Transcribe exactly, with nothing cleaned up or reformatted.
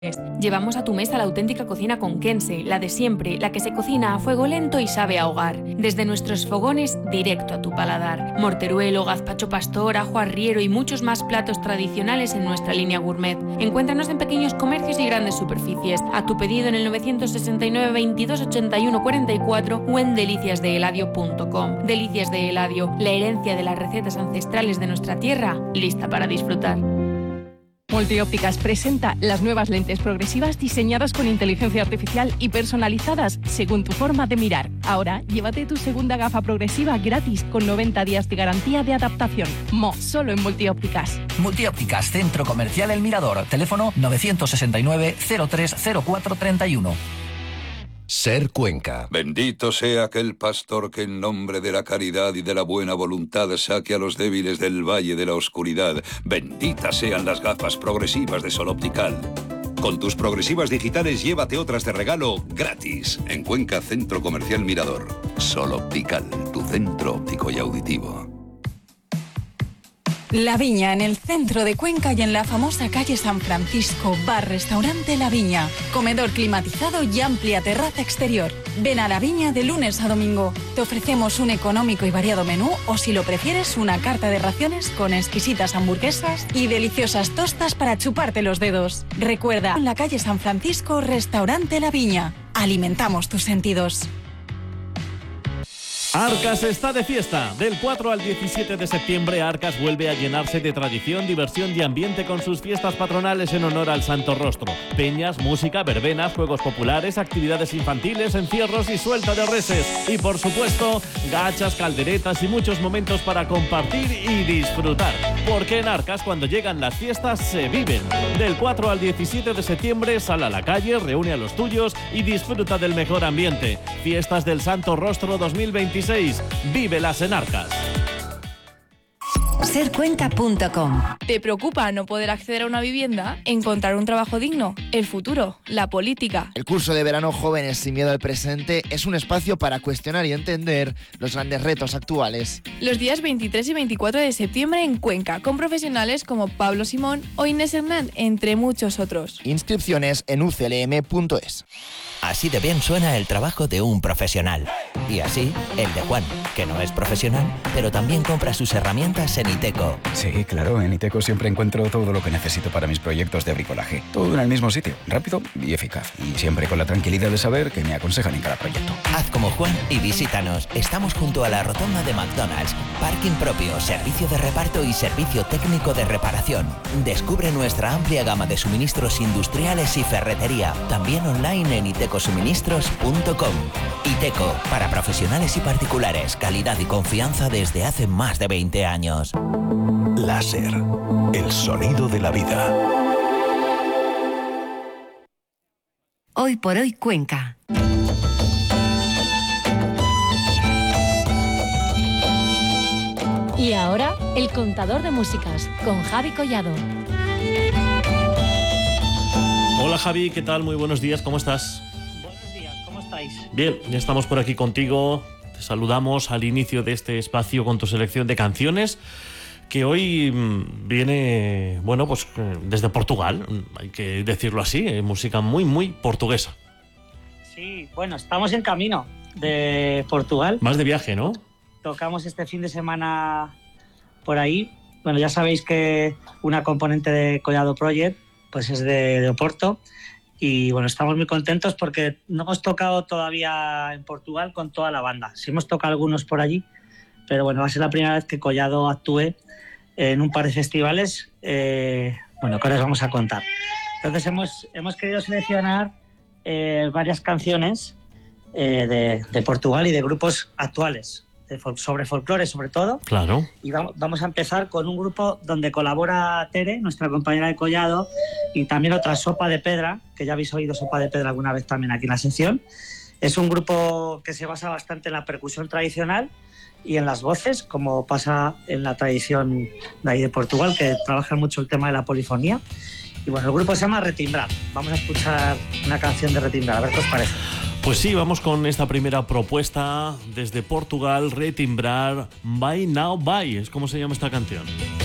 Llevamos a tu mesa la auténtica cocina conquense, la de siempre, la que se cocina a fuego lento y sabe a hogar. Desde nuestros fogones, directo a tu paladar. Morteruelo, gazpacho pastor, ajo arriero y muchos más platos tradicionales en nuestra línea gourmet. Encuéntranos en pequeños comercios y grandes superficies. A tu pedido en el nueve seis nueve, veintidós, ochenta y uno, cuarenta y cuatro o en delicias de eladio punto com. Delicias de Eladio, la herencia de las recetas ancestrales de nuestra tierra, lista para disfrutar. Multiópticas presenta las nuevas lentes progresivas diseñadas con inteligencia artificial y personalizadas según tu forma de mirar. Ahora, llévate tu segunda gafa progresiva gratis con noventa días de garantía de adaptación. Mo, solo en Multiópticas. Multiópticas, Centro Comercial El Mirador. Teléfono nueve seis nueve, cero tres cero cuatro tres uno. Ser Cuenca. Bendito sea aquel pastor que en nombre de la caridad y de la buena voluntad saque a los débiles del valle de la oscuridad. Benditas sean las gafas progresivas de Sol Optical. Con tus progresivas digitales llévate otras de regalo gratis. En Cuenca, Centro Comercial Mirador. Sol Optical, tu centro óptico y auditivo. La Viña, en el centro de Cuenca y en la famosa calle San Francisco, bar-restaurante La Viña, comedor climatizado y amplia terraza exterior. Ven a La Viña de lunes a domingo. Te ofrecemos un económico y variado menú o, si lo prefieres, una carta de raciones con exquisitas hamburguesas y deliciosas tostas para chuparte los dedos. Recuerda, en la calle San Francisco, restaurante La Viña. Alimentamos tus sentidos. Arcas está de fiesta. Del cuatro al diecisiete de septiembre, Arcas vuelve a llenarse de tradición, diversión y ambiente con sus fiestas patronales en honor al Santo Rostro. Peñas, música, verbenas, juegos populares, actividades infantiles, encierros y suelta de reses. Y por supuesto, gachas, calderetas y muchos momentos para compartir y disfrutar. Porque en Arcas, cuando llegan las fiestas, se viven. Del cuatro al diecisiete de septiembre, sal a la calle, reúne a los tuyos y disfruta del mejor ambiente. Fiestas del Santo Rostro dos mil veintiséis. Vívelas en Arcas. ser cuenca punto com. ¿Te preocupa no poder acceder a una vivienda? ¿Encontrar un trabajo digno? ¿El futuro? ¿La política? El curso de verano Jóvenes sin miedo al presente es un espacio para cuestionar y entender los grandes retos actuales. Los días veintitrés y veinticuatro de septiembre en Cuenca, con profesionales como Pablo Simón o Inés Hernán, entre muchos otros. Inscripciones en u c l m punto es. Así de bien suena el trabajo de un profesional. Y así, el de Juan, que no es profesional, pero también compra sus herramientas en Iteco. Sí, claro, en Iteco siempre encuentro todo lo que necesito para mis proyectos de bricolaje. Todo en el mismo sitio, rápido y eficaz. Y siempre con la tranquilidad de saber que me aconsejan en cada proyecto. Haz como Juan y visítanos. Estamos junto a la rotonda de McDonald's. Parking propio, servicio de reparto y servicio técnico de reparación. Descubre nuestra amplia gama de suministros industriales y ferretería. También online en iteco suministros punto com. Iteco, para profesionales y particulares, calidad y confianza desde hace más de veinte años. Láser, el sonido de la vida. Hoy por hoy Cuenca. Y ahora, el contador de músicas, con Javi Collado. Hola Javi, ¿qué tal? Muy buenos días, ¿cómo estás? Bien, ya estamos por aquí contigo. Te saludamos al inicio de este espacio con tu selección de canciones, que hoy viene, bueno, pues desde Portugal, hay que decirlo así, eh, música muy, muy portuguesa. Sí, bueno, estamos en camino de Portugal. Más de viaje, ¿no? Tocamos este fin de semana por ahí. Bueno, ya sabéis que una componente de Collado Project pues es de, de Oporto. Y bueno, estamos muy contentos porque no hemos tocado todavía en Portugal con toda la banda. Sí hemos tocado algunos por allí, pero bueno, va a ser la primera vez que Collado actúe en un par de festivales, eh, bueno, que ahora os vamos a contar. Entonces hemos, hemos querido seleccionar eh, varias canciones eh, de, de Portugal y de grupos actuales, de fol- sobre folclore sobre todo. Claro. Y vamos, vamos a empezar con un grupo donde colabora Tere, nuestra compañera de Collado, y también otra, Sopa de Pedra, que ya habéis oído Sopa de Pedra alguna vez también aquí en la sección. Es un grupo que se basa bastante en la percusión tradicional y en las voces, como pasa en la tradición de ahí de Portugal, que trabajan mucho el tema de la polifonía. Y bueno, el grupo se llama Retimbrar. Vamos a escuchar una canción de Retimbrar, a ver qué os parece. Pues sí, vamos con esta primera propuesta desde Portugal, Retimbrar, Bye Now Bye, es como se llama esta canción.